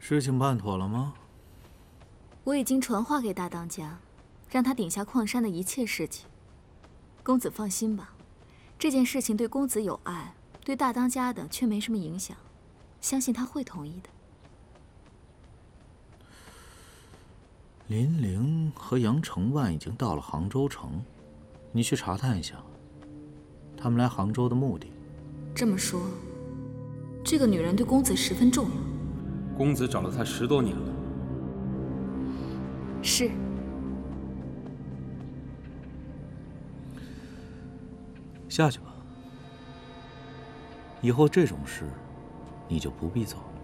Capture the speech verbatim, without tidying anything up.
事情办妥了吗？ 我已经传话给大当家，让他顶下矿山的一切事情。公子放心吧，这件事情对公子有碍，对大当家的却没什么影响，相信他会同意的。 林玲和杨承万已经到了杭州城，你去查探一下，他们来杭州的目的。 这么说，这个女人对公子十分重要。 公子找了她十多年了。 是。 下去吧。以后这种事，你就不必走。